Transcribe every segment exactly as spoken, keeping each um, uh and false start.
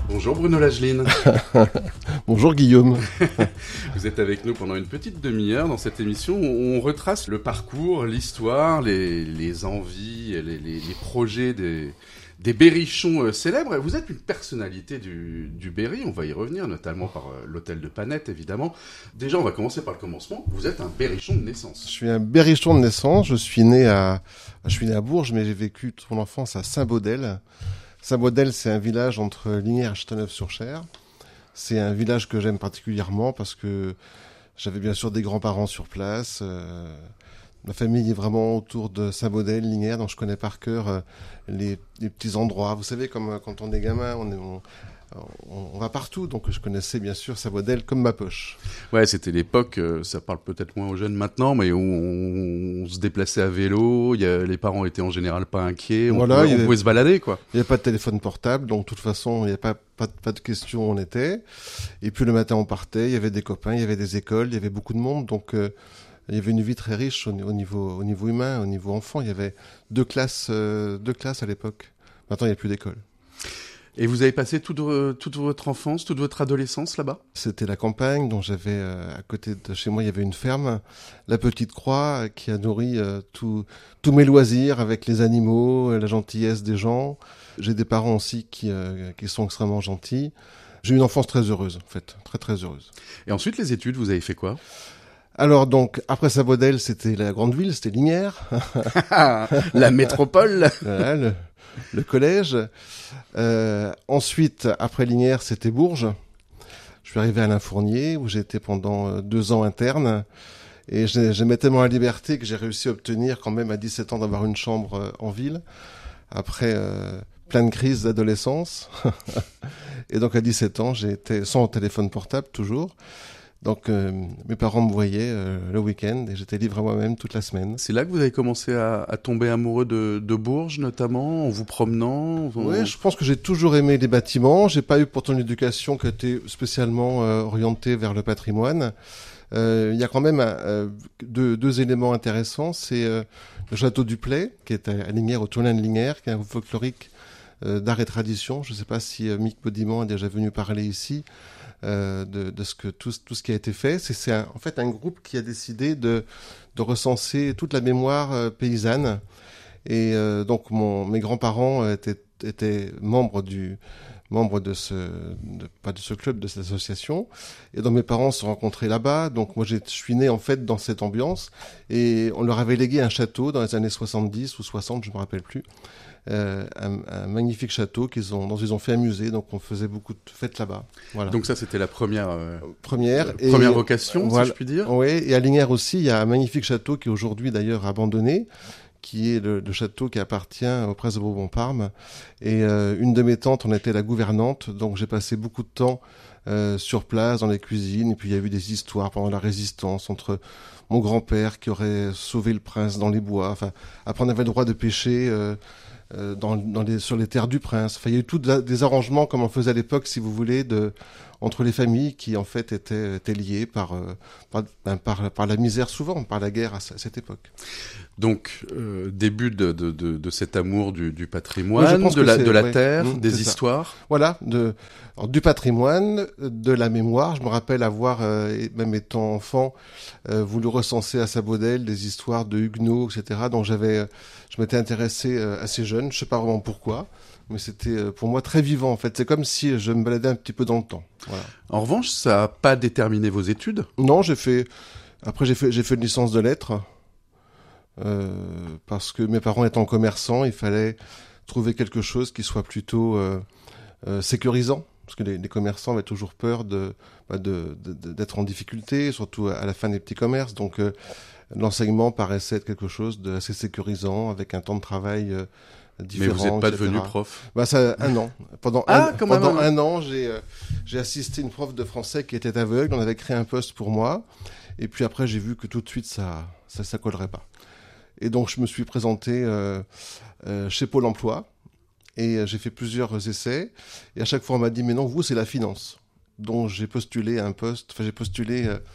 Bonjour Bruno Lageline. Bonjour Guillaume. Vous êtes avec nous pendant une petite demi-heure dans cette émission où on retrace le parcours, l'histoire, les, les envies, les, les, les projets des, des berrichons célèbres. Vous êtes une personnalité du, du Berry, on va y revenir, notamment par l'hôtel de Panette évidemment. Déjà on va commencer par le commencement, vous êtes un berrichon de naissance. Je suis un berrichon de naissance, je suis né à, je suis né à Bourges mais j'ai vécu toute mon enfance à Saint-Baudel. Saint-Baudel, c'est un village entre Lignières et Châteauneuf-sur-Cher. C'est un village que j'aime particulièrement parce que j'avais bien sûr des grands-parents sur place. Euh, ma famille est vraiment autour de Saint-Baudel, Lignières, donc je connais par cœur euh, les, les petits endroits. Vous savez, comme euh, quand on est gamin, on, est, on, on, on va partout. Donc je connaissais bien sûr Saint-Baudel comme ma poche. Ouais, c'était l'époque, euh, ça parle peut-être moins aux jeunes maintenant, mais où on, on se déplaçait à vélo, y a, les parents étaient en général pas inquiets, on, voilà, pouvait, on avait, pouvait se balader, quoi. Il n'y avait pas de téléphone portable, donc de toute façon, il n'y avait pas, pas, pas de question où on était. Et puis le matin, on partait, il y avait des copains, il y avait des écoles, il y avait beaucoup de monde, donc euh, il y avait une vie très riche au, au, niveau, au niveau humain, au niveau enfant. Il y avait deux classes, euh, deux classes à l'époque. Maintenant, il n'y a plus d'école. Et vous avez passé toute, toute votre enfance, toute votre adolescence là-bas ? C'était la campagne, dont j'avais euh, à côté de chez moi, il y avait une ferme, la Petite Croix, qui a nourri euh, tous mes loisirs avec les animaux, la gentillesse des gens. J'ai des parents aussi qui, euh, qui sont extrêmement gentils. J'ai eu une enfance très heureuse, en fait, très très heureuse. Et ensuite, les études, vous avez fait quoi ? Alors donc, après Saint-Baudel, c'était la grande ville, c'était Lignières. La métropole. Voilà, le, le collège. Euh, ensuite, après Lignières, c'était Bourges. Je suis arrivé à l'Infournier, où j'ai été pendant deux ans interne. Et j'aimais tellement la liberté que j'ai réussi à obtenir quand même à dix-sept ans d'avoir une chambre en ville. Après euh, plein de crises d'adolescence. Et donc à dix-sept ans, j'ai été sans téléphone portable, toujours. Donc euh, mes parents me voyaient euh, le week-end et j'étais libre à moi-même toute la semaine. C'est là que vous avez commencé à, à tomber amoureux de, de Bourges, notamment, en vous promenant vous... Oui, je pense que j'ai toujours aimé les bâtiments. J'ai pas eu pourtant une éducation qui était spécialement euh, orientée vers le patrimoine. Il euh, y a quand même euh, deux, deux éléments intéressants. C'est euh, le château du Play, qui est à Lignières, au Toulin de Lignières, qui est un groupe folklorique euh, d'art et tradition. Je ne sais pas si euh, Mick Bodiment est déjà venu parler ici. Euh, de, de ce que tout, tout ce qui a été fait. C'est, c'est un, en fait un groupe qui a décidé de, de recenser toute la mémoire euh, paysanne. Et euh, donc mon, mes grands-parents étaient, étaient membres du membres de ce de, pas de ce club, de cette association. Et donc mes parents se sont rencontrés là-bas. Donc moi j'ai, je suis né en fait dans cette ambiance. Et on leur avait légué un château dans les années soixante-dix ou soixante, je ne me rappelle plus. Euh, un, un magnifique château qu'ils ont, dont ils ont fait un musée, donc on faisait beaucoup de fêtes là-bas. Voilà. Donc ça, c'était la première, euh, première, euh, première vocation, voilà, si je puis dire. Oui, et à Lignières aussi, il y a un magnifique château qui est aujourd'hui d'ailleurs abandonné, qui est le, le château qui appartient aux Princes de Bourbon-Parme. Et euh, une de mes tantes en était la gouvernante, donc j'ai passé beaucoup de temps euh, sur place, dans les cuisines, et puis il y a eu des histoires pendant la Résistance entre mon grand-père qui aurait sauvé le prince dans les bois. Enfin, après on avait le droit de pêcher euh, Euh, dans, dans les, sur les terres du prince. Enfin, il y a eu tous des arrangements comme on faisait à l'époque, si vous voulez, de, entre les familles qui en fait étaient, étaient liées par, euh, par, ben, par, par la misère souvent, par la guerre à, à cette époque. Donc, euh, début de, de, de, de cet amour du, du patrimoine, oui, de, la, de la ouais, terre, mmh, des histoires. Ça. Voilà, de, alors, du patrimoine, de la mémoire. Je me rappelle avoir, euh, même étant enfant, euh, voulu recenser à Saint-Baudel des histoires de Huguenots, et cetera. Donc j'avais, je m'étais intéressé euh, assez jeune, je sais pas vraiment pourquoi, mais c'était euh, pour moi très vivant en fait. C'est comme si je me baladais un petit peu dans le temps. Voilà. En revanche, ça n'a pas déterminé vos études ? Non, j'ai fait. Après, j'ai fait, j'ai fait une licence de lettres. Euh, parce que mes parents étant commerçants, il fallait trouver quelque chose qui soit plutôt euh, euh, sécurisant, parce que les, les commerçants avaient toujours peur de, bah de, de, d'être en difficulté, surtout à la fin des petits commerces. Donc euh, l'enseignement paraissait être quelque chose d'assez sécurisant, avec un temps de travail euh, différent. Mais vous n'êtes pas et cetera. devenu prof ? Bah ça, un an. Pendant ah, un, quand pendant même, un an, j'ai euh, j'ai assisté une prof de français qui était aveugle. On avait créé un poste pour moi, et puis après j'ai vu que tout de suite ça ça, ça collerait pas. Et donc, je me suis présenté euh, euh, chez Pôle emploi et euh, j'ai fait plusieurs essais. Et à chaque fois, on m'a dit, mais non, vous, c'est la finance. Donc, j'ai postulé à un poste, enfin, j'ai postulé euh,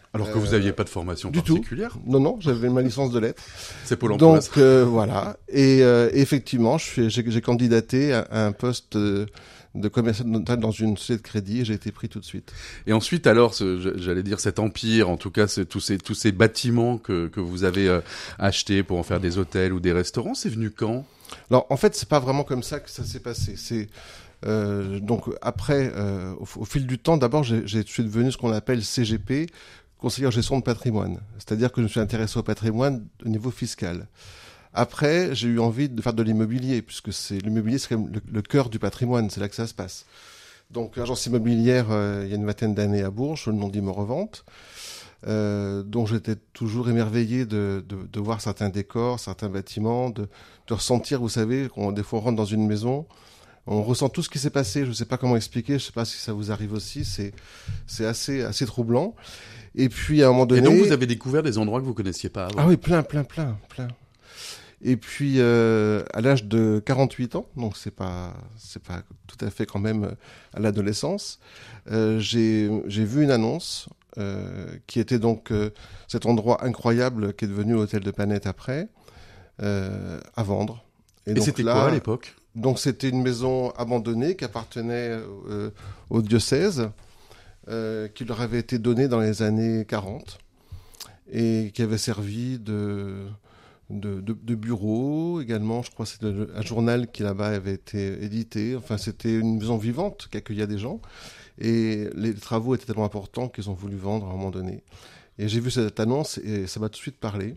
Alors que vous n'aviez pas de formation du particulière. Tout. Non, non, j'avais ma licence de lettres. C'est Pôle emploi. Donc euh, voilà. Et euh, effectivement, je suis, j'ai, j'ai candidaté à, à un poste de, de commercial dans une société de crédit et j'ai été pris tout de suite. Et ensuite, alors, ce, j'allais dire cet empire, en tout cas, c'est, tous ces tous ces bâtiments que que vous avez euh, achetés pour en faire des hôtels ou des restaurants, c'est venu quand? Alors en fait, c'est pas vraiment comme ça que ça s'est passé. C'est euh, donc après, euh, au, au fil du temps, d'abord, j'ai, j'ai, je suis devenu ce qu'on appelle C G P, conseiller en gestion de patrimoine. C'est-à-dire que je me suis intéressé au patrimoine au niveau fiscal. Après, j'ai eu envie de faire de l'immobilier, puisque c'est l'immobilier, c'est quand même le, le cœur du patrimoine, c'est là que ça se passe. Donc, agence immobilière, euh, il y a une vingtaine d'années à Bourges, le nom d'Immorevente, euh, dont j'étais toujours émerveillé de, de, de voir certains décors, certains bâtiments, de, de ressentir, vous savez, quand des fois on rentre dans une maison, on ressent tout ce qui s'est passé. Je ne sais pas comment expliquer, je ne sais pas si ça vous arrive aussi, c'est, c'est assez, assez troublant. Et puis, à un moment donné... Et donc, vous avez découvert des endroits que vous connaissiez pas avant. Ah oui, plein, plein, plein, plein. Et puis, euh, à l'âge de quarante-huit ans, donc c'est pas, c'est pas tout à fait quand même à l'adolescence, euh, j'ai, j'ai vu une annonce euh, qui était donc euh, cet endroit incroyable qui est devenu l'hôtel de Panette après, euh, à vendre. Et, Et donc c'était là, quoi à l'époque? Donc c'était une maison abandonnée qui appartenait euh, au diocèse, euh, qui leur avait été donnée dans les années quarante et qui avait servi de... De, de, de bureaux également, je crois que c'était un journal qui là-bas avait été édité. Enfin, c'était une maison vivante qui accueillait des gens. Et les travaux étaient tellement importants qu'ils ont voulu vendre à un moment donné. Et j'ai vu cette annonce et ça m'a tout de suite parlé.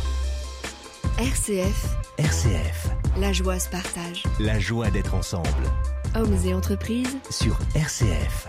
R C F. R C F. La joie se partage. La joie d'être ensemble. Hommes et entreprises. Sur R C F.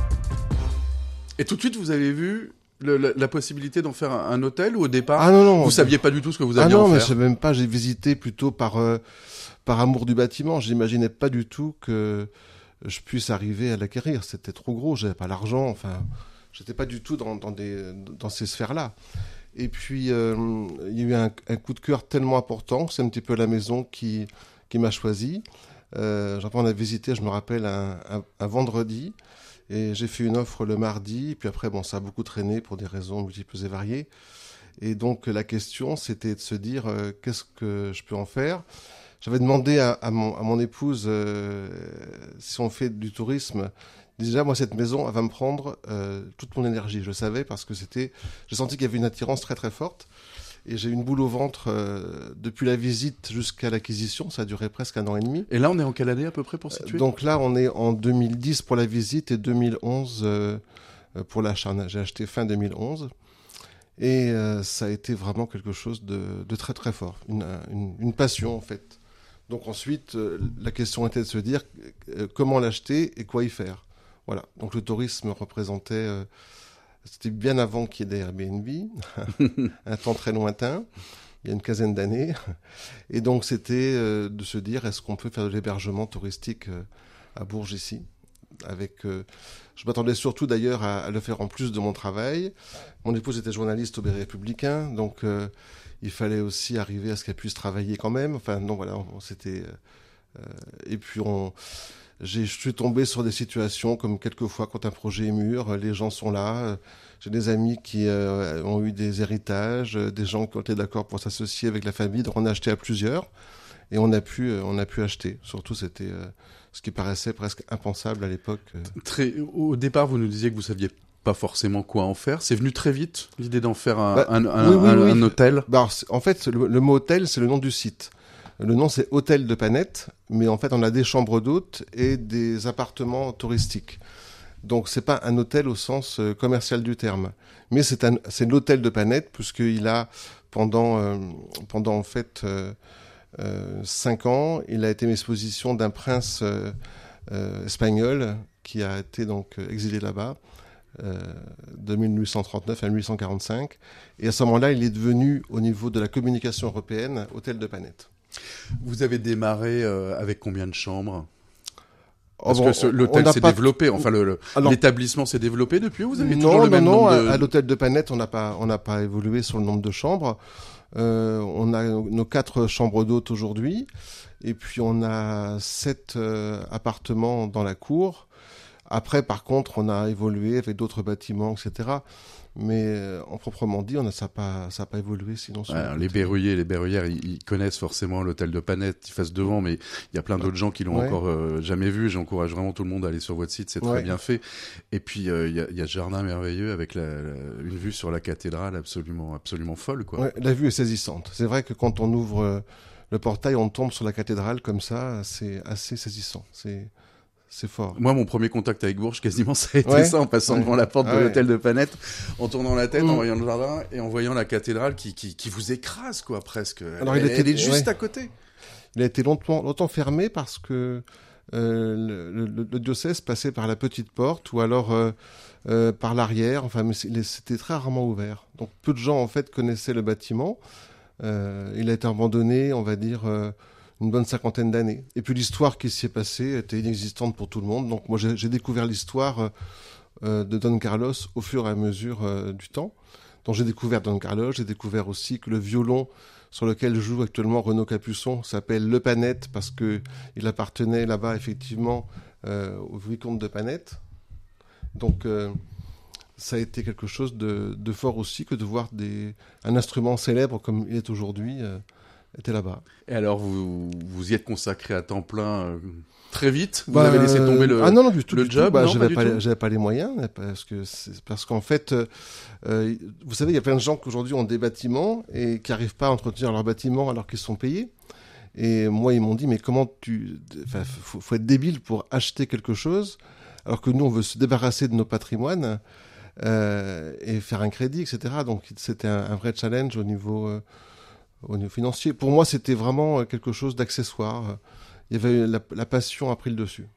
Et tout de suite, vous avez vu Le, la, la possibilité d'en faire un, un hôtel ou au départ ah non, non, vous saviez pas du tout ce que vous alliez ah non, en mais faire? je savais même pas, j'ai visité plutôt par, euh, par amour du bâtiment. J'imaginais pas du tout que je puisse arriver à l'acquérir. C'était trop gros, j'avais pas l'argent, enfin, j'étais pas du tout dans, dans, des, dans ces sphères-là. Et puis, euh, il y a eu un, un coup de cœur tellement important, c'est un petit peu la maison qui, qui m'a choisi. Euh, on a visité, je me rappelle, un, un, un vendredi. Et j'ai fait une offre le mardi, puis après, bon, ça a beaucoup traîné pour des raisons multiples et variées. Et donc, la question, c'était de se dire, euh, qu'est-ce que je peux en faire? J'avais demandé à, à, mon, à mon épouse, euh, si on fait du tourisme, déjà, moi, cette maison, elle va me prendre euh, toute mon énergie. Je le savais parce que c'était... J'ai senti qu'il y avait une attirance très, très forte. Et j'ai eu une boule au ventre euh, depuis la visite jusqu'à l'acquisition. Ça a duré presque un an et demi. Et là, on est en quelle année à peu près pour situer? Donc là, on est en deux mille dix pour la visite et deux mille onze euh, pour l'achat. J'ai acheté fin deux mille onze. Et euh, ça a été vraiment quelque chose de, de très très fort. Une, une, une passion en fait. Donc ensuite, euh, la question était de se dire euh, comment l'acheter et quoi y faire. Voilà. Donc le tourisme représentait... Euh, C'était bien avant qu'il y ait des Airbnb, un temps très lointain, il y a une quinzaine d'années. Et donc, c'était euh, de se dire, est-ce qu'on peut faire de l'hébergement touristique euh, à Bourges ici avec, euh, je m'attendais surtout d'ailleurs à, à le faire en plus de mon travail. Mon épouse était journaliste au Berry Républicain, donc euh, il fallait aussi arriver à ce qu'elle puisse travailler quand même. Enfin, non, voilà, on, c'était... Euh, et puis, on... J'ai, je suis tombé sur des situations comme quelquefois quand un projet est mûr, les gens sont là. J'ai des amis qui euh, ont eu des héritages, des gens qui ont été d'accord pour s'associer avec la famille. Donc on a acheté à plusieurs et on a pu, euh, on a pu acheter. Surtout c'était euh, ce qui paraissait presque impensable à l'époque. Très, au départ, vous nous disiez que vous saviez pas forcément quoi en faire. C'est venu très vite l'idée d'en faire un, bah, un, un, oui, oui, un, oui. un hôtel. Bah, alors, en fait, le, le mot hôtel, c'est le nom du site. Le nom, c'est Hôtel de Panette, mais en fait, on a des chambres d'hôtes et des appartements touristiques. Donc, c'est pas un hôtel au sens euh, commercial du terme, mais c'est un, c'est l'hôtel de Panette puisqu'il a pendant, euh, pendant en fait euh, euh, cinq ans, il a été une exposition d'un prince euh, euh, espagnol qui a été donc exilé là-bas. Euh, de mille huit cent trente-neuf à mille huit cent quarante-cinq. Et à ce moment-là, il est devenu, au niveau de la communication européenne, Hôtel de Panette. Vous avez démarré euh, avec combien de chambres? Parce oh bon, que ce, l'hôtel s'est pas... développé, enfin le, le, Alors, l'établissement s'est développé depuis ou vous avez non, toujours le non, même non, nombre de... de... à l'hôtel de Panette, on n'a pas, on n'a pas évolué sur le nombre de chambres. Euh, on a nos quatre chambres d'hôtes aujourd'hui, et puis on a sept euh, appartements dans la cour. Après, par contre, on a évolué avec d'autres bâtiments, et cetera. Mais euh, en proprement dit, on a, ça n'a pas, ça a pas évolué sinon. Sur Ouais, les Berruyers, les Berruyères, ils, ils connaissent forcément l'hôtel de Panette, ils fassent devant, mais il y a plein d'autres gens qui l'ont Ouais. encore euh, jamais vu. J'encourage vraiment tout le monde à aller sur votre site, c'est très Ouais. bien fait. Et puis euh, il y, a, il y a ce jardin merveilleux avec la, la- une vue sur la cathédrale absolument, absolument folle, quoi. Ouais, la vue est saisissante. C'est vrai que quand on ouvre euh, le portail, on tombe sur la cathédrale comme ça, c'est assez saisissant. C'est, c'est fort. Moi, mon premier contact avec Bourges, quasiment, ça a été Ouais. ça, en passant Ouais. devant la porte de Ah ouais. l'hôtel de Panette, en tournant la tête, Mm. en voyant le jardin et en voyant la cathédrale qui, qui, qui vous écrase, quoi, presque. Alors, elle, il était- elle est juste ouais. à côté. Il a été longtemps, longtemps fermé parce que euh, le, le- le diocèse passait par la petite porte ou alors euh, euh, par l'arrière. Enfin, mais c'est- c'était très rarement ouvert. Donc peu de gens en fait connaissaient le bâtiment. Euh, il a été abandonné, on va dire, euh, une bonne cinquantaine d'années. Et puis l'histoire qui s'y est passée était inexistante pour tout le monde. Donc moi j'ai j'ai découvert l'histoire euh, euh, de Don Carlos au fur et à mesure euh, du temps. Donc j'ai découvert Don Carlos, j'ai découvert aussi que le violon sur lequel joue actuellement Renaud Capuçon s'appelle Le Panette parce que il appartenait là-bas effectivement euh, au vicomte de Panette. Donc euh, ça a été quelque chose de, de fort aussi que de voir des, un instrument célèbre comme il est aujourd'hui euh, était là-bas. Et alors, vous, vous y êtes consacré à temps plein euh, très vite. Vous Bah, avez laissé euh, tomber le, ah non, non, du tout, le du job, tout. Bah, non, j'avais pas pas, du les- tout j'avais pas les moyens parce que c'est- parce qu'en fait, euh, euh, vous savez, il y a plein de gens qui aujourd'hui ont des bâtiments et qui arrivent pas à entretenir leurs bâtiments alors qu'ils sont payés. Et moi, ils m'ont dit, mais comment tu, enfin, faut, faut être débile pour acheter quelque chose alors que nous, on veut se débarrasser de nos patrimoines euh, et faire un crédit, et cetera. Donc, c'était un, un vrai challenge au niveau, euh, au niveau financier. Pour moi, c'était vraiment euh, quelque chose d'accessoire. Il y avait la, la passion a pris le dessus.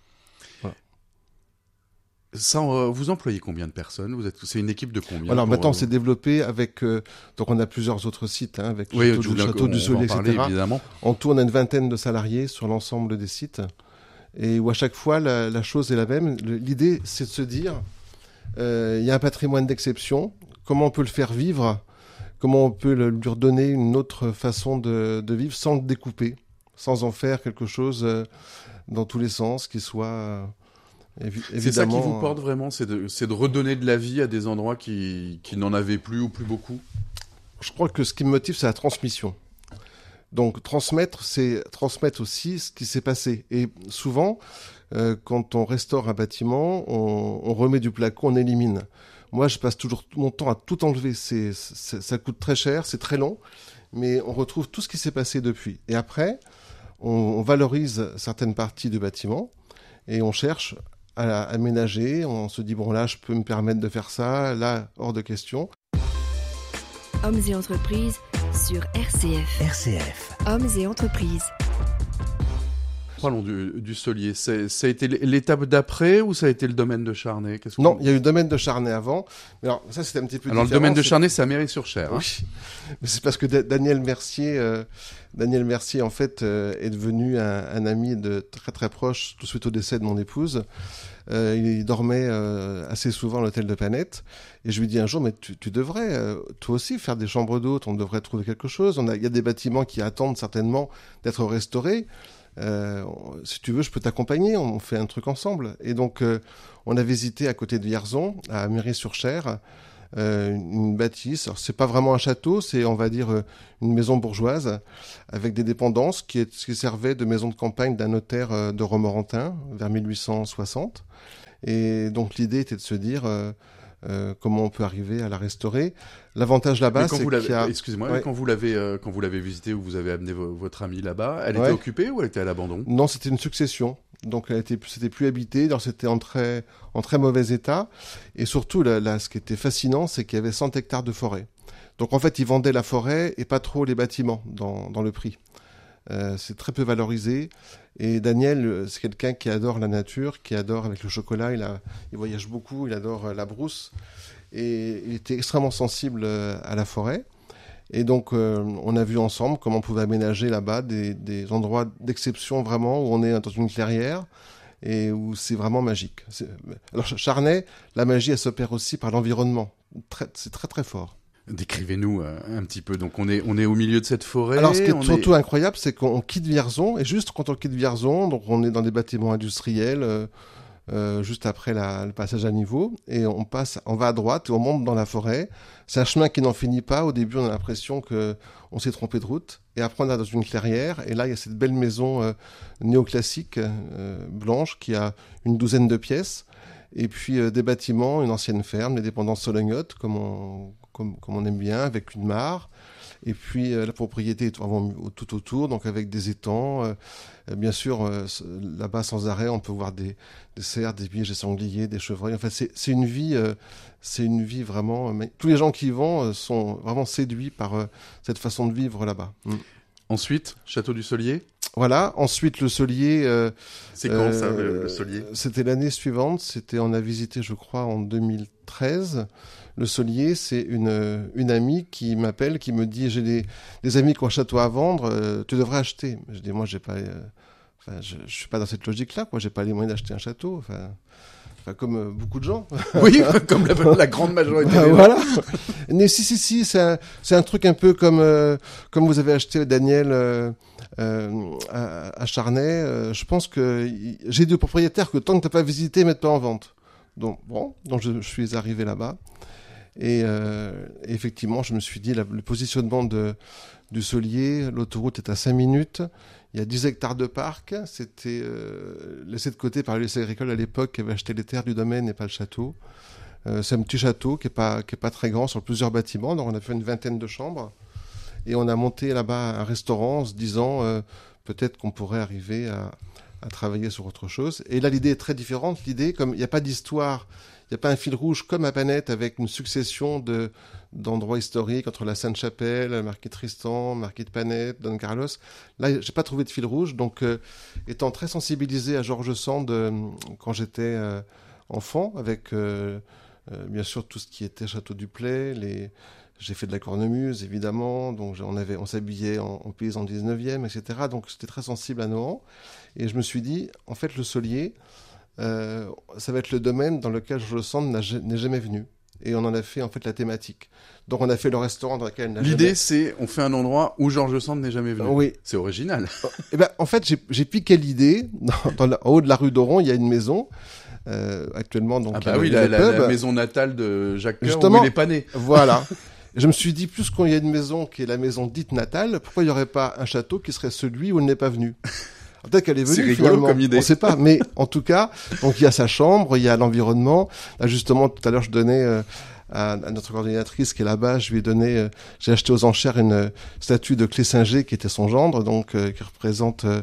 Ça, euh, vous employez combien de personnes? Vous êtes, c'est une équipe de combien? Alors pour, maintenant, euh, c'est développé avec. euh, donc on a plusieurs autres sites, hein, avec Oui, Château, je du, voulais- Château on du va en Soleil, parler, et cetera. évidemment. En tout, on a une vingtaine de salariés sur l'ensemble des sites. Et où à chaque fois, la, la chose est la même. Le- L'idée, c'est de se dire euh, il y a un patrimoine d'exception. Comment on peut le faire vivre? Comment on peut le- lui redonner une autre façon de, de vivre sans le découper, sans en faire quelque chose euh, dans tous les sens qui soit. euh, évi- C'est ça qui évidemment, vous euh, porte vraiment, c'est de, c'est de redonner de la vie à des endroits qui, qui n'en avaient plus ou plus beaucoup. Je crois que ce qui me motive, c'est la transmission. Donc transmettre, c'est transmettre aussi ce qui s'est passé. Et souvent, euh, quand on restaure un bâtiment, on, on remet du placo, on élimine. Moi, je passe toujours mon temps à tout enlever. C'est, c'est- ça coûte très cher, c'est très long, mais on retrouve tout ce qui s'est passé depuis. Et après, on, on valorise certaines parties du bâtiment et on cherche à aménager. On se dit, bon là, je peux me permettre de faire ça, là, hors de question. Hommes et entreprises sur R C F. R C F. Hommes et entreprises. Parlons du, du Solier. C'est, ça a été l'étape d'après ou ça a été le domaine de Charnay? Qu'est-ce que Non, vous- il y a eu le domaine de Charnay avant. Mais alors, ça, c'était un petit peu Alors le différent. domaine de C'est- Charnay, c'est à Mairie-sur-Cher. hein. Oui, mais c'est parce que Da- Daniel Mercier, euh, Daniel Mercier en fait euh, est devenu un, un ami de très très proche tout de suite au décès de mon épouse. Euh, il dormait euh, assez souvent à l'hôtel de Panette et je lui dis un jour mais tu, tu devrais euh, toi aussi faire des chambres d'hôtes, on devrait trouver quelque chose. On a, il y a des bâtiments qui attendent certainement d'être restaurés. Euh, on- si tu veux, je peux t'accompagner, on fait un truc ensemble. Et donc, euh, on a visité à côté de Vierzon, à Méry-sur-Cher, euh, une, une bâtisse. Alors, c'est pas vraiment un château, c'est, on va dire, euh, une maison bourgeoise avec des dépendances qui, est, qui servait de maison de campagne d'un notaire euh, de Romorantin vers mille huit cent soixante. Et donc, l'idée était de se dire euh, euh, comment on peut arriver à la restaurer. L'avantage là-bas, Mais quand c'est vous qu'il l'avez, y a... excusez-moi, Ouais. quand vous l'avez, euh, quand vous l'avez visité ou vous avez amené vo- votre amie là-bas, elle Ouais. était occupée ou elle était à l'abandon? Non, c'était une succession. Donc, elle était, c'était plus habité. Alors, c'était en très, en très mauvais état. Et surtout, là, là, ce qui était fascinant, c'est qu'il y avait cent hectares de forêt. Donc, en fait, ils vendaient la forêt et pas trop les bâtiments dans, dans le prix. Euh, c'est très peu valorisé. Et Daniel, euh, c'est quelqu'un qui adore la nature, qui adore avec le chocolat. Il, a, il voyage beaucoup, il adore euh, la brousse. Et il était extrêmement sensible euh, à la forêt. Et donc, euh, on a vu ensemble comment on pouvait aménager là-bas des, des endroits d'exception vraiment, où on est dans une clairière et où c'est vraiment magique. C'est... Alors, Charnay, la magie, elle s'opère aussi par l'environnement. Très, c'est très, très fort. Décrivez-nous euh, un petit peu. Donc on est, on est au milieu de cette forêt. Alors, ce qui est on surtout incroyable, c'est qu'on quitte Vierzon, et juste quand on quitte Vierzon, donc on est dans des bâtiments industriels, euh, euh, juste après la, le passage à niveau, et on passe, on va à droite et on monte dans la forêt. C'est un chemin qui n'en finit pas. Au début, on a l'impression que on s'est trompé de route, et après on est dans une clairière, et là il y a cette belle maison euh, néoclassique euh, blanche qui a une douzaine de pièces, et puis euh, des bâtiments, une ancienne ferme, les dépendances Solognotte, comme on, comme, comme on aime bien, avec une mare. Et puis euh, la propriété est vraiment tout autour, donc avec des étangs. Euh, bien sûr, euh, là-bas, sans arrêt, on peut voir des, des cerfs, des biches, des sangliers, des chevreuils. Enfin, c'est, c'est une vie, euh, c'est une vie vraiment. Mais tous les gens qui y vont euh, sont vraiment séduits par euh, cette façon de vivre là-bas. Mm. Ensuite, Château du Solier. Voilà. Ensuite, le Solier. Euh, c'est quand euh, ça, le, le Solier? C'était l'année suivante. C'était, on a visité, je crois, en deux mille treize. Le Solier, c'est une, une amie qui m'appelle, qui me dit « J'ai des, des amis qui ont un château à vendre, euh, tu devrais acheter. » Je dis « Moi, j'ai pas, euh, enfin, je ne suis pas dans cette logique-là, quoi. J'ai pas les moyens d'acheter un château. » Enfin, enfin, comme euh, beaucoup de gens. Oui, comme la, la grande majorité des gens. Voilà. Mais si, si, si, c'est un, c'est un truc un peu comme, euh, comme vous avez acheté, Daniel, euh, euh, à, à Charnay. Euh, je pense que y, j'ai deux propriétaires que tant que tu n'as pas visité, mettent pas en vente. Donc, bon, donc je, je suis arrivé là-bas. Et, euh, et effectivement, je me suis dit, la, le positionnement de, du Solier, l'autoroute est à cinq minutes, il y a dix hectares de parc, c'était euh, laissé de côté par le lycée agricole à l'époque qui avait acheté les terres du domaine et pas le château. Euh, c'est un petit château qui n'est pas, qui est pas très grand, sur plusieurs bâtiments, donc on a fait une vingtaine de chambres. Et on a monté là-bas un restaurant en se disant euh, peut-être qu'on pourrait arriver à, à travailler sur autre chose. Et là, l'idée est très différente. L'idée, comme il n'y a pas d'histoire, il n'y a pas un fil rouge comme à Panette avec une succession de, d'endroits historiques entre la Sainte-Chapelle, Marquis de Tristan, Marquis de Panette, Don Carlos. Là, je n'ai pas trouvé de fil rouge. Donc, euh, étant très sensibilisé à George Sand euh, quand j'étais euh, enfant, avec euh, euh, bien sûr tout ce qui était Château du Play, les... j'ai fait de la cornemuse, évidemment. Donc, on, avait, on s'habillait en, en paysan dix-neuvième, et cetera. Donc, j'étais très sensible à Nohant. Et je me suis dit, en fait, le Solier... Euh, ça va être le domaine dans lequel George Sand n'est jamais venu. Et on en a fait en fait la thématique. Donc on a fait le restaurant dans lequel... L'idée jamais... c'est, on fait un endroit où George Sand n'est jamais venu. Oui. C'est original. Et ben, en fait, j'ai, j'ai piqué l'idée. Dans, dans la, en haut de la rue d'Oron, il y a une maison. Euh, actuellement, donc... Ah bah oui, la, la, la maison natale de Jacques Coeur, où il est pas né. Voilà. Je me suis dit, plus qu'il y a une maison qui est la maison dite natale, pourquoi il n'y aurait pas un château qui serait celui où il n'est pas venu? Peut-être qu'elle est venue, c'est rigolo finalement. Comme idée. On ne sait pas, mais en tout cas, donc il y a sa chambre, il y a l'environnement. Là, justement, tout à l'heure, je donnais euh, à, à notre coordinatrice qui est là-bas, je lui ai donné, euh, j'ai acheté aux enchères une euh, statue de Clé-Singer qui était son gendre, donc euh, qui représente euh,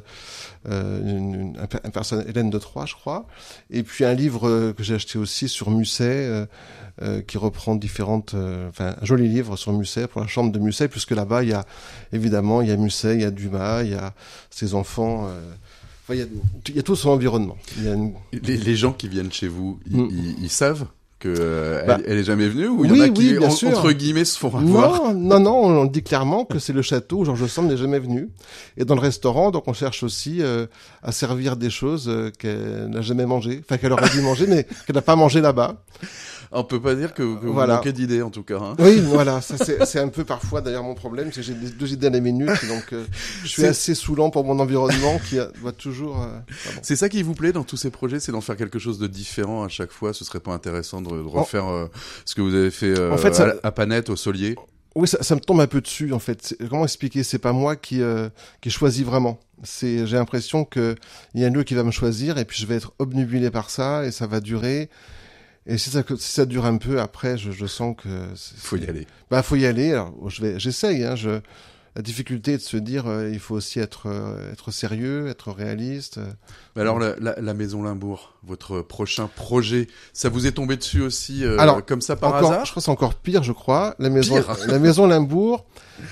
une, une, un, un personnage, Hélène de Troyes, je crois. Et puis un livre euh, que j'ai acheté aussi sur Musset, euh, euh, qui reprend différentes, euh, enfin un joli livre sur Musset pour la chambre de Musset, puisque là-bas il y a évidemment il y a Musset, il y a Dumas, il y a ses enfants. Euh, Enfin, il, y a, il y a tout son environnement. Il y a une... les, les gens qui viennent chez vous, ils, mm. ils, ils savent qu'elle euh, bah, elle est jamais venue, ou oui, il y en a oui, qui, bien en, sûr. entre guillemets, se font avoir? Non, non, non, on dit clairement que c'est le château où George Sand n'est jamais venu. Et dans le restaurant, donc on cherche aussi euh, à servir des choses euh, qu'elle n'a jamais mangées, enfin qu'elle aurait dû manger, mais qu'elle n'a pas mangé là-bas. On peut pas dire que, que voilà. vous manquez d'idées, en tout cas. Hein. Oui, voilà, ça c'est, c'est un peu parfois d'ailleurs mon problème, c'est que j'ai deux idées à la minute, donc euh, je suis c'est... assez saoulant pour mon environnement qui a, doit toujours... Euh... Ah bon. C'est ça qui vous plaît dans tous ces projets, c'est d'en faire quelque chose de différent à chaque fois. Ce serait pas intéressant de, de refaire euh, ce que vous avez fait, euh, en fait ça... à, à Panette, au Solier? Oui, ça, ça me tombe un peu dessus en fait. C'est, comment expliquer? C'est pas moi qui euh, qui choisis vraiment. C'est, j'ai l'impression que il y a un lieu qui va me choisir et puis je vais être obnubilé par ça et ça va durer. Et si ça, si ça dure un peu, après, je, je sens que... C'est, faut y aller. Bah, faut y aller. Alors, je vais, j'essaye, hein. Je, la difficulté est de se dire, euh, il faut aussi être, euh, être sérieux, être réaliste. Mais alors, la, la, la Maison Limbourg, votre prochain projet, ça vous est tombé dessus aussi, euh, alors, comme ça par encore, hasard? Je crois que c'est encore pire, je crois. La maison, pire. la Maison Limbourg,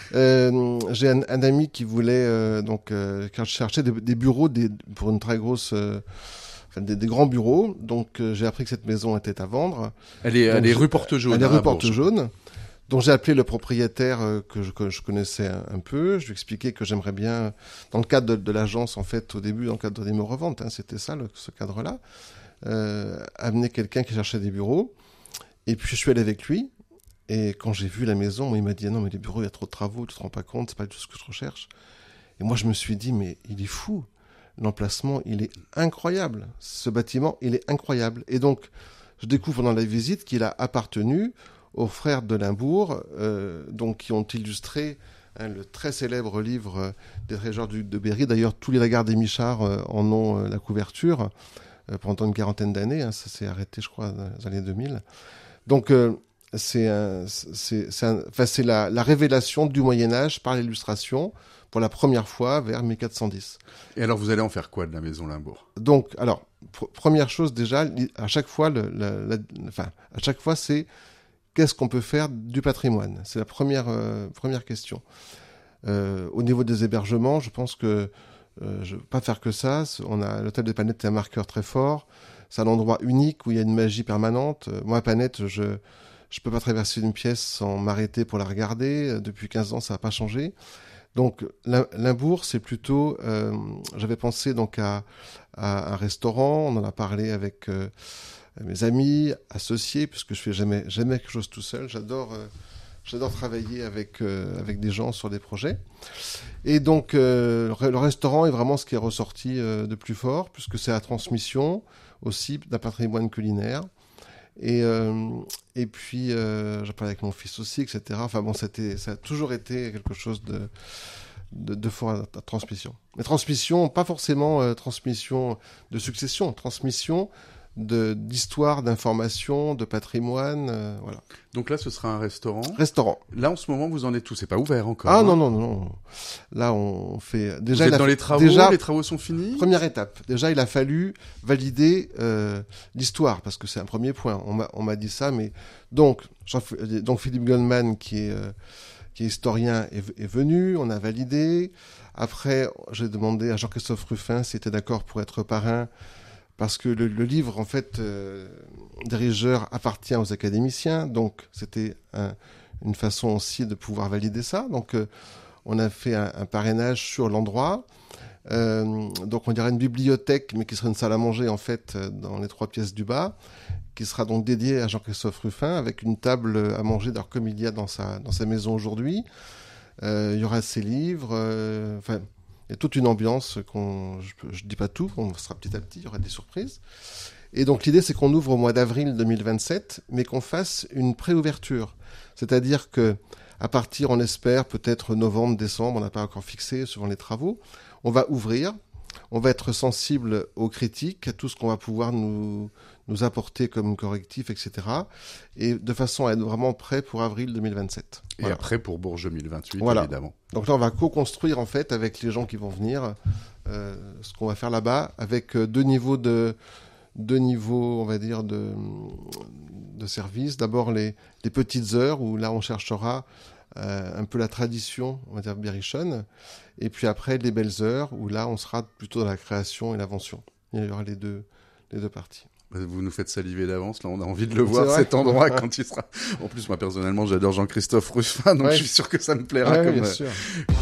euh, j'ai un, un ami qui voulait, euh, donc, euh, quand je cherchais des, des bureaux des, pour une très grosse... Euh, Enfin, des, des grands bureaux, donc euh, j'ai appris que cette maison était à vendre. Elle est, elle est rue Porte-Jaune. Elle est rue Porte-Jaune. Donc j'ai appelé le propriétaire euh, que, je, que je connaissais un, un peu. Je lui ai expliqué que j'aimerais bien, dans le cadre de, de l'agence, en fait, au début, dans le cadre des reventes, hein, c'était ça, le, ce cadre-là, euh, amener quelqu'un qui cherchait des bureaux. Et puis je suis allé avec lui. Et quand j'ai vu la maison, moi, il m'a dit ah, non, mais les bureaux, il y a trop de travaux, tu te rends pas compte, c'est pas tout ce que je recherche. Et moi, je me suis dit mais il est fou. l'emplacement, il est incroyable. Ce bâtiment, il est incroyable. Et donc, je découvre pendant la visite qu'il a appartenu aux frères de Limbourg, euh, donc, qui ont illustré hein, le très célèbre livre euh, des trésors du, de Berry. D'ailleurs, tous les Lagarde et Michard euh, en ont euh, la couverture euh, pendant une quarantaine d'années. Hein, ça s'est arrêté, je crois, dans les années deux mille. Donc, euh, c'est, un, c'est, c'est, un, enfin, c'est la, la révélation du Moyen-Âge par l'illustration pour la première fois vers mille quatre cent dix. Et alors, vous allez en faire quoi de la maison Limbourg ? Donc, alors, pr- première chose déjà, à chaque fois, le, la, la, enfin, à chaque fois, c'est qu'est-ce qu'on peut faire du patrimoine ? C'est la première, euh, première question. Euh, au niveau des hébergements, je pense que euh, je ne veux pas faire que ça. On a, l'hôtel des Panettes est un marqueur très fort. C'est un endroit unique où il y a une magie permanente. Moi, à Panette, je ne peux pas traverser une pièce sans m'arrêter pour la regarder. Depuis quinze ans, ça n'a pas changé. Donc, Limbourg, c'est plutôt... Euh, j'avais pensé donc à, à un restaurant. On en a parlé avec euh, mes amis, associés, puisque je fais jamais, jamais quelque chose tout seul. J'adore... Euh, J'adore travailler avec, euh, avec des gens sur des projets. Et donc, euh, le restaurant est vraiment ce qui est ressorti euh, de plus fort, puisque c'est la transmission aussi d'un patrimoine culinaire. Et, euh, et puis, euh, j'ai parlé avec mon fils aussi, et cetera. Enfin bon, c'était, ça a toujours été quelque chose de, de, de fort à la transmission. Mais transmission, pas forcément euh, transmission de succession, transmission de, d'histoire, d'information, de patrimoine, euh, voilà. Donc là, ce sera un restaurant. Restaurant. Là, en ce moment, vous en êtes où ? C'est pas ouvert encore. Ah hein. non, non, non. Là, on fait... Déjà, vous êtes il a... dans les travaux, déjà, les travaux sont finis ? Première étape. Déjà, il a fallu valider euh, l'histoire, parce que c'est un premier point. On m'a, on m'a dit ça, mais... Donc, Jean... donc Philippe Goldman, qui est, euh, qui est historien, est, est venu, on a validé. Après, j'ai demandé à Jean-Christophe Ruffin s'il était d'accord pour être parrain, parce que le, le livre, en fait, euh, Dirigeur appartient aux académiciens, donc c'était un, une façon aussi de pouvoir valider ça. Donc, euh, on a fait un, un parrainage sur l'endroit. Euh, donc, on dirait une bibliothèque, mais qui serait une salle à manger, en fait, dans les trois pièces du bas, qui sera donc dédiée à Jean-Christophe Ruffin, avec une table à manger, d'ailleurs, comme il y a dans sa, dans sa maison aujourd'hui. Euh, il y aura ses livres, euh, enfin... Il y a toute une ambiance qu'on, je ne dis pas tout, on sera petit à petit, il y aura des surprises. Et donc l'idée, c'est qu'on ouvre au mois d'avril deux mille vingt-sept, mais qu'on fasse une pré-ouverture. C'est-à-dire que à partir, on espère, peut-être novembre, décembre, on n'a pas encore fixé, suivant les travaux, on va ouvrir, on va être sensible aux critiques, à tout ce qu'on va pouvoir nous, nous apporter comme correctif, et cetera. Et de façon à être vraiment prêt pour avril deux mille vingt-sept. Et voilà. après pour Bourges deux mille vingt-huit, voilà. Évidemment. Donc là, on va co-construire en fait avec les gens qui vont venir euh, ce qu'on va faire là-bas, avec euh, deux niveaux de deux niveaux, on va dire, de, de service. D'abord les, les petites heures où là on cherchera euh, un peu la tradition, on va dire berrichonne, et puis après les belles heures où là on sera plutôt dans la création et l'invention. Il y aura les deux les deux parties. Vous nous faites saliver d'avance, là on a envie de le voir cet endroit quand il sera. En plus moi personnellement j'adore Jean-Christophe Ruffin, donc ouais. Je suis sûr que ça me plaira. Ouais, comme... bien sûr.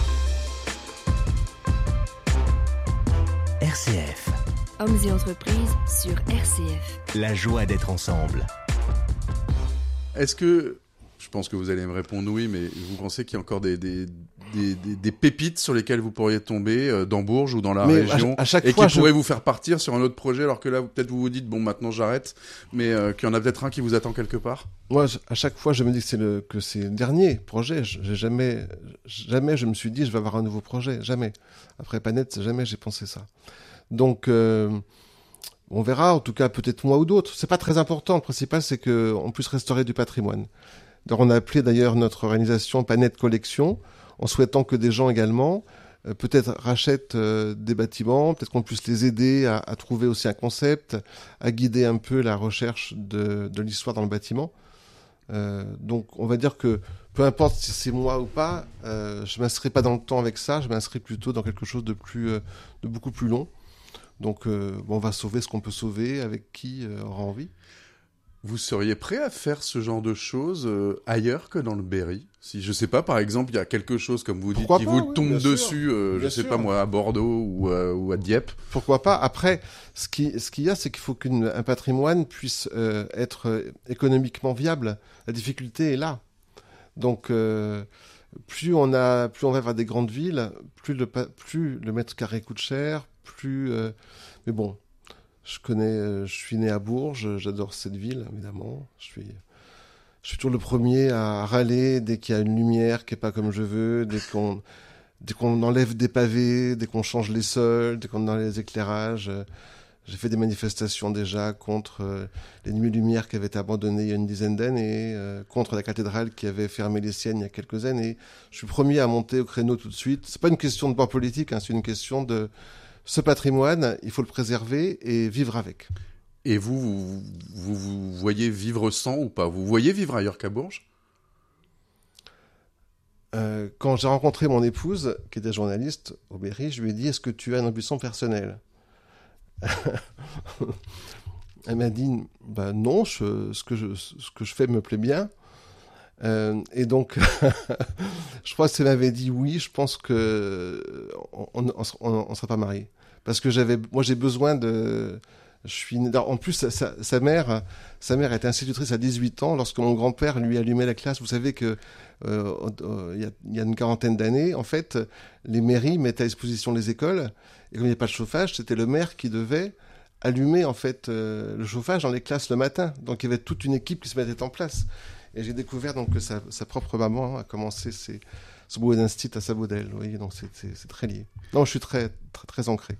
R C F. Hommes et entreprises sur R C F. La joie d'être ensemble. Est-ce que, je pense que vous allez me répondre oui, mais vous pensez qu'il y a encore des, des, des, des, des pépites sur lesquelles vous pourriez tomber euh, dans Bourges ou dans la mais région à, à chaque et fois, qui je... pourraient vous faire partir sur un autre projet alors que là peut-être vous vous dites bon maintenant j'arrête, mais euh, qu'il y en a peut-être un qui vous attend quelque part? Moi, à chaque fois, je me dis que c'est le, que c'est le dernier projet. J'ai jamais, jamais je me suis dit je vais avoir un nouveau projet. Jamais. Après Panette, jamais j'ai pensé ça. Donc, euh, on verra. En tout cas, peut-être moi ou d'autres. C'est pas très important. Le principal, c'est qu'on puisse restaurer du patrimoine. Alors, on a appelé d'ailleurs notre organisation Panette Collection, en souhaitant que des gens également, euh, peut-être rachètent euh, des bâtiments, peut-être qu'on puisse les aider à, à trouver aussi un concept, à guider un peu la recherche de, de l'histoire dans le bâtiment. Euh, donc, on va dire que peu importe si c'est moi ou pas, euh, je m'inscris pas dans le temps avec ça, je m'inscris plutôt dans quelque chose de plus, euh, de beaucoup plus long. Donc, euh, bon, on va sauver ce qu'on peut sauver, avec qui euh, aura envie. Vous seriez prêt à faire ce genre de choses euh, ailleurs que dans le Berry? Si, je sais pas, par exemple, il y a quelque chose, comme vous dites, Pourquoi qui pas, vous oui, tombe bien dessus, euh, sûr, je sais sûr. pas moi, à Bordeaux ou, euh, ou à Dieppe. Pourquoi pas? Après, ce qui, ce qu'il y a, c'est qu'il faut qu'un patrimoine puisse euh, être euh, économiquement viable. La difficulté est là. Donc, euh, plus on a, plus on va vers des grandes villes, plus le, plus le mètre carré coûte cher, plus... euh, Mais bon, je connais... euh, je suis né à Bourges, j'adore cette ville, évidemment. Je suis, je suis toujours le premier à râler dès qu'il y a une lumière qui n'est pas comme je veux, dès qu'on, dès qu'on enlève des pavés, dès qu'on change les sols, dès qu'on enlève les éclairages. J'ai fait des manifestations déjà contre euh, les nuits-lumière qui avaient été abandonnées il y a une dizaine d'années, euh, contre la cathédrale qui avait fermé les siennes il y a quelques années. Je suis premier à monter au créneau tout de suite. C'est pas une question de bord politique, hein, c'est une question de ce patrimoine, il faut le préserver et vivre avec. Et vous, vous, vous, vous voyez vivre sans ou pas? Vous voyez vivre ailleurs qu'à Bourges? Euh, quand j'ai rencontré mon épouse, qui était journaliste au Berry, je lui ai dit « Est-ce que tu as une ambition personnelle ?» Elle m'a dit bah non, je, ce, que je, ce que je fais me plaît bien. Euh, et donc, je crois que si elle m'avait dit oui, je pense que on ne serait pas mariés. Parce que j'avais, moi, j'ai besoin de. Je suis, en plus, sa, sa, sa mère, sa mère était institutrice à dix-huit ans lorsque mon grand-père lui allumait la classe. Vous savez que euh, euh, il y a, il y a une quarantaine d'années, en fait, les mairies mettaient à disposition les écoles. Et comme il n'y avait pas de chauffage, c'était le maire qui devait allumer en fait euh, le chauffage dans les classes le matin. Donc il y avait toute une équipe qui se mettait en place. Et j'ai découvert donc que sa, sa propre maman a commencé ses, son boulot d'instit à Sabodel. Vous voyez, donc c'est, c'est, c'est très lié. Non, je suis très très, très ancré.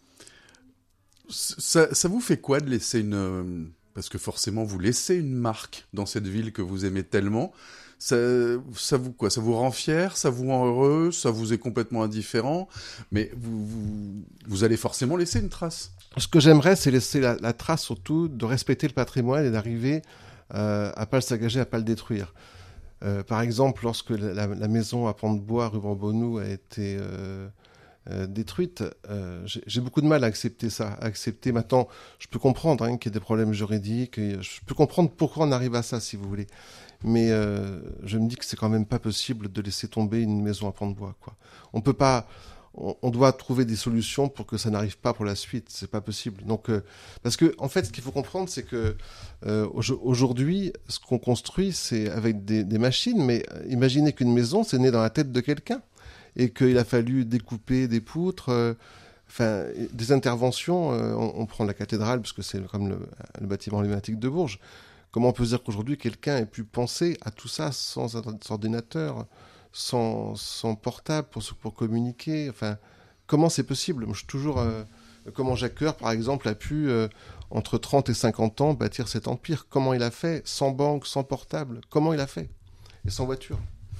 Ça, ça vous fait quoi de laisser une... Parce que forcément, vous laissez une marque dans cette ville que vous aimez tellement. Ça, ça vous quoi? Ça vous rend fier? Ça vous rend heureux? Ça vous est complètement indifférent? Mais vous, vous, vous allez forcément laisser une trace. Ce que j'aimerais, c'est laisser la, la trace surtout de respecter le patrimoine et d'arriver euh, à pas le saccager, à pas le détruire. Euh, par exemple, lorsque la, la maison à Pont-de-Bois, rue Bourbonnou, a été euh, euh, détruite, euh, j'ai, j'ai beaucoup de mal à accepter ça. À accepter maintenant, je peux comprendre hein, qu'il y ait des problèmes juridiques. Et je peux comprendre pourquoi on arrive à ça, si vous voulez. Mais euh, je me dis que c'est quand même pas possible de laisser tomber une maison à Pont-de-Bois, quoi. On peut pas, on, on doit trouver des solutions pour que ça n'arrive pas pour la suite. C'est pas possible. Donc, euh, parce que en fait, ce qu'il faut comprendre, c'est que euh, aujourd'hui, ce qu'on construit, c'est avec des, des machines. Mais imaginez qu'une maison, c'est né dans la tête de quelqu'un et qu'il a fallu découper des poutres. Euh, Enfin, des interventions. Euh, on, on prend la cathédrale parce que c'est comme le, le bâtiment emblématique de Bourges. Comment on peut dire qu'aujourd'hui, quelqu'un ait pu penser à tout ça sans ordinateur, sans, sans portable pour, pour communiquer? Enfin, comment c'est possible? Je suis toujours... Euh, comment Jacques Coeur, par exemple, a pu, euh, entre trente et cinquante ans, bâtir cet empire? Comment il a fait? Sans banque, sans portable? Comment il a fait? Et sans voiture?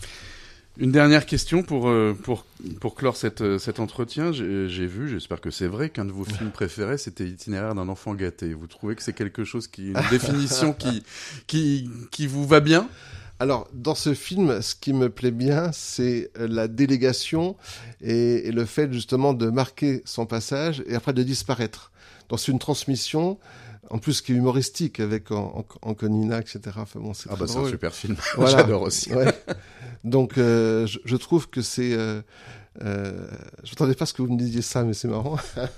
Une dernière question pour, euh, pour, pour clore cette, cet entretien. J'ai, j'ai vu, j'espère que c'est vrai, qu'un de vos films préférés, c'était Itinéraire d'un enfant gâté. Vous trouvez que c'est quelque chose qui, une définition qui, qui, qui vous va bien? Alors, dans ce film, ce qui me plaît bien, c'est la délégation et, et le fait justement de marquer son passage et après de disparaître. Dans une transmission, en plus qui est humoristique avec Anconina, et cetera. Enfin, bon, c'est ah très bah drôle. C'est un super film, voilà. J'adore aussi. Ouais. Donc, euh, je, je trouve que c'est... Euh, euh, je m'attendais pas à ce que vous me disiez ça, mais c'est marrant.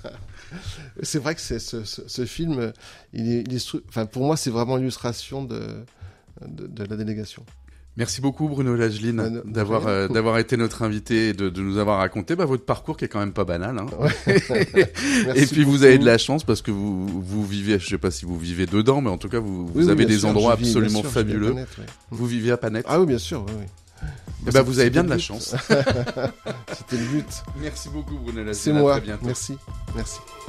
C'est vrai que c'est, ce, ce, ce film, il est, il est, enfin, pour moi, c'est vraiment l'illustration de, de, de la délégation. Merci beaucoup Bruno Lageline euh, d'avoir, euh, d'avoir été notre invité et de, de nous avoir raconté bah, votre parcours qui est quand même pas banal. Hein. Ouais. Et puis vous avez de la chance parce que vous, vous vivez, je sais pas si vous vivez dedans, mais en tout cas vous, oui, vous oui, avez des sûr, endroits vis, absolument sûr, fabuleux. Panette, ouais. Vous vivez à Panette? Ah oui, bien sûr, oui. oui. Eh bah, vous avez bien de la chance. C'était le but. Merci beaucoup Bruno Lageline. C'est moi. À très bientôt. Merci. Merci.